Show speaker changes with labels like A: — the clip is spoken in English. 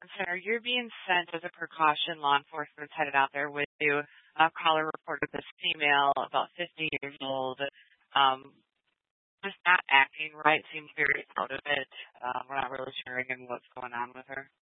A: Center, you're being sent as a precaution. Law enforcement's headed out there with you. A caller reported this female, about 50 years old, just not acting right, seems very out of it. We're not really sure again what's going on with her.